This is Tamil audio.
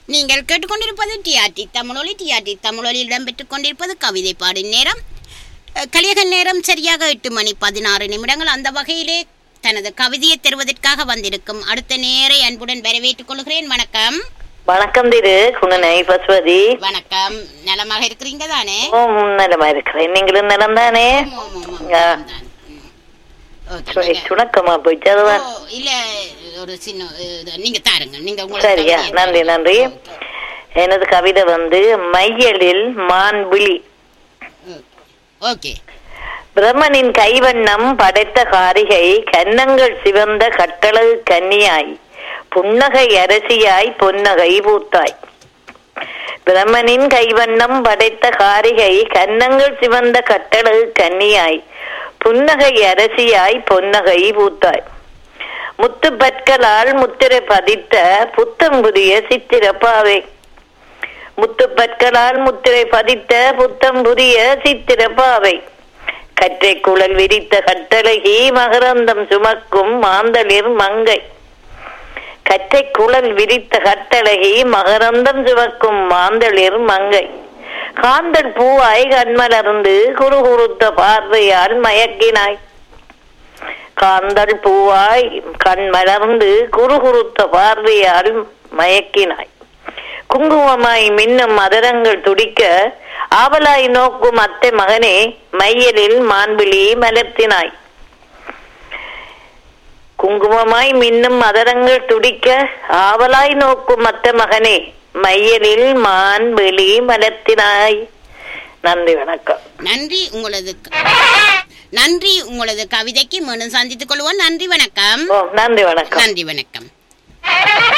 நீங்கள் கேட்டுக்கொண்டிருப்பது டிஆர்டி தமிழொலி. டிஆர்டி தமிழொலியில் இடம்பெற்றுக் கொண்டிருப்பது கவிதை பாடும் நேரம். கலியகன் நேரம் சரியாக 8:16. அந்த வகையிலே தனது கவிதையை தருவதற்காக வந்திருக்கும் அடுத்த நேரை அன்புடன் வரவேற்றுக் கொள்கிறேன். வணக்கம். வணக்கம் திரு குணனை பசுவதி. வணக்கம். நலமாக இருக்கிறீங்க தானே? நலமா இருக்கிறேன். நீங்களும் நலம் தானே? சுணக்கமா போயிட்டு அதுதான் இல்ல ஒரு சின்ன நீங்க தாருங்க. நீங்க சரியா? நன்றி நன்றி. எனது கவிதை மையலில் மான் விழி. ஓகே. பிரம்மனின் கைவண்ணம் படைத்த காரிகை கன்னங்கள் சிவந்த கட்டழகு கன்னியாய் புன்னகை அரசியாய் பொன்னகை பூத்தாய். பிரம்மனின் கைவண்ணம் படைத்த காரிகை கன்னங்கள் சிவந்த கட்டழகு கன்னியாய் புன்னகை அரசியாய் பொன்னகை பூத்தாய். முத்து பற்களால் முத்திரை பதித்த புத்தம் புதிய சித்திரப்பாவை. முத்து பற்களால் முத்திரை பதித்த புத்தம் புதிய சித்திரப்பாவை. கற்றை குழல் விரித்த கட்டழகி மகரந்தம் சுமக்கும் மாந்தளிர் மங்கை. கற்றை குழல் விரித்த கட்டழகி மகரந்தம் சுமக்கும் மாந்தளிர் மங்கை. காந்தல் பூவாய் கண்மலர்ந்து குறுகுறுத்த பார்வையால் மயக்கினாய். காந்தல் பூவாய் கண்மலர்ந்து குறுகுறுத்த பார்வையால் மயக்கினாய். குங்குமமாய் மின்னும் மதரங்கள் துடிக்க ஆவலாய் நோக்கும் அத்தை மகனே மையலில் மான்விழி மலர்த்தினாய். குங்குமமாய் மின்னும் மதரங்கள் துடிக்க ஆவலாய் நோக்கும் அத்தை மகனே மையலில் மான்விழி மலர்த்தினாய். நன்றி வணக்கம். நன்றி உங்களது கவிதைக்கு மீண்டும் சந்தித்துக் கொள்வோம். நன்றி வணக்கம். நன்றி வணக்கம். நன்றி வணக்கம்.